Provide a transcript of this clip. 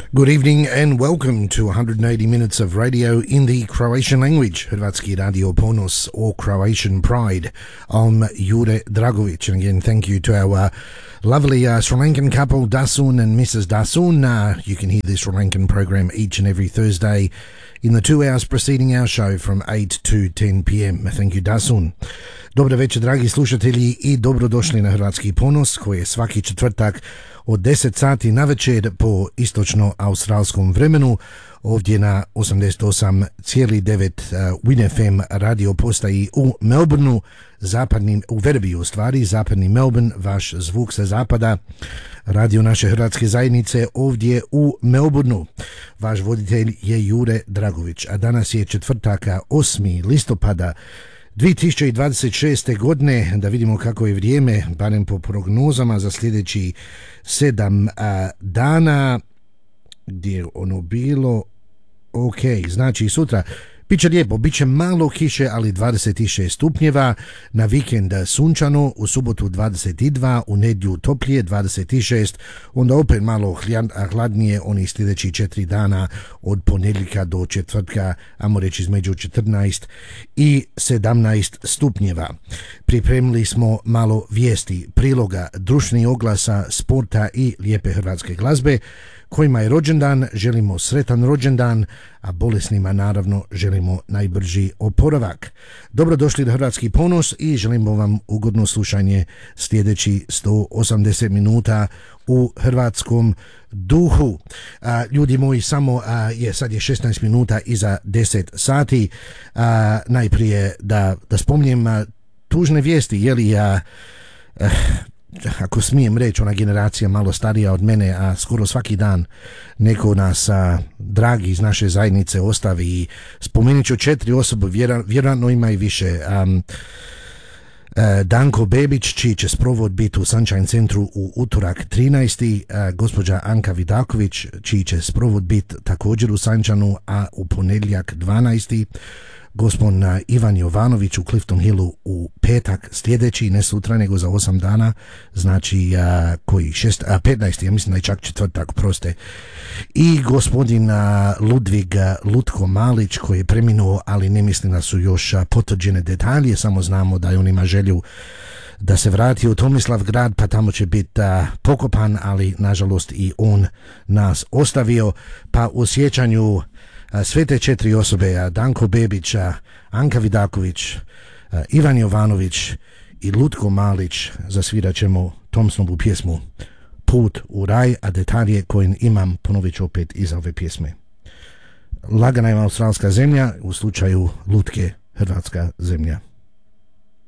Good evening and welcome to 180 minutes of radio in the Croatian language. Hrvatski Radio Ponos or Croatian Pride. I'm Jure Dragovic, and again thank you to our lovely Sri Lankan couple Dasun and Mrs. Dasun. You can hear the Sri Lankan program each and every Thursday in the 2 hours preceding our show from 8 to 10 p.m. Thank you, Dasun. Dobro večer, dragi slušatelji, i dobrodošli na Hrvatski ponos, koji je svaki četvrtak od 10 sati na večer po istočno-australskom vremenu, ovdje na 88,9 Win FM radio postaji u Melbourneu, u Verbiju, zapadni Melbourne, vaš zvuk sa zapada, radio naše hrvatske zajednice ovdje u Melbourneu. Vaš voditelj je Jure Dragović, a danas je četvrtaka 8. listopada 2026. godine. Da vidimo kako je vrijeme, barem po prognozama za sljedeći 7 dana, gdje je ono bilo. Ok, znači sutra bit će lijepo, bit će malo kiše, ali 26 stupnjeva, na vikend sunčano, u subotu 22, u nedjelju toplije 26, onda opet malo hladnije onih sljedeći 4 dana od ponedjeljka do četvrtka, ajmo reći između 14 i 17 stupnjeva. Pripremili smo malo vijesti, priloga, društvenih oglasa, sporta i lijepe hrvatske glazbe. Kojima je rođendan, želimo sretan rođendan, a bolesnima naravno želimo najbrži oporavak. Dobrodošli do Hrvatski ponos i želimo vam ugodno slušanje sljedeći 180 minuta u hrvatskom duhu. Ljudi moji, samo sad je 16 minuta iza 10 sati. Najprije da spomnim tužne vijesti, ako smijem reći, ona generacija malo starija od mene, a skoro svaki dan neko nas dragi iz naše zajednice ostavi, i spomenut ću 4 osobe, vjerojatno ima i više. Danko Bebić, čiji će sprovod biti u Sunshine centru u utorak 13. Gospođa Anka Vidaković, čiji će sprovod biti također u Sunshine, a u ponedjeljak 12. Gospodin Ivan Jovanović u Clifton Hillu u petak sljedeći, ne sutra nego za 8 dana, znači 15. ja mislim da je čak četvrtak, proste. I gospodin Ludvig Lutko Malić, koji je preminuo, ali ne mislim da su još potvrđene detalje, samo znamo da je on ima želju da se vrati u Tomislav grad, pa tamo će biti pokopan, ali nažalost i on nas ostavio. Pa u sjećanju sve te 4 osobe, Danko Bebić, Anka Vidaković, Ivan Jovanović i Lutko Malić, zasvirat ćemo Thompsonovu pjesmu Put u raj, a detalje koje imam ponovit ću opet iza ove pjesme. Lagana je australska zemlja, u slučaju Lutke hrvatska zemlja.